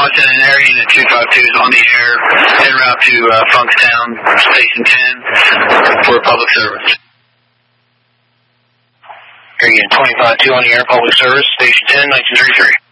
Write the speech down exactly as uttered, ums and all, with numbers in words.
Washington Air Unit two five two is on the air en route to uh, Funkstown Station ten for public service. Air Unit twenty-five two on the air, public service, Station ten, nineteen thirty-three.